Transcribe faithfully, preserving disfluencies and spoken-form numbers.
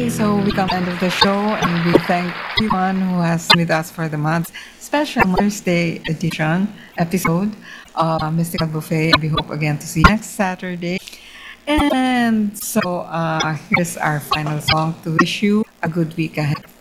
So we come to the end of the show, and we thank everyone who has been with us for the month's special Mother's Day edition episode of Mystical Buffet. And we hope again to see you next Saturday. And so uh, here's our final song to wish you a good week ahead.